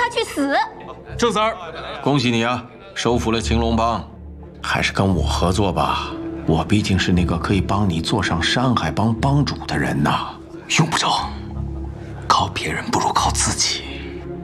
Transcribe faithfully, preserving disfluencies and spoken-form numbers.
去死！ 郑三儿，恭喜你啊，收服了青龙帮，还是跟我合作吧。我毕竟是那个可以帮你坐上山海帮帮主的人呐。 用不着，靠别人不如靠自己。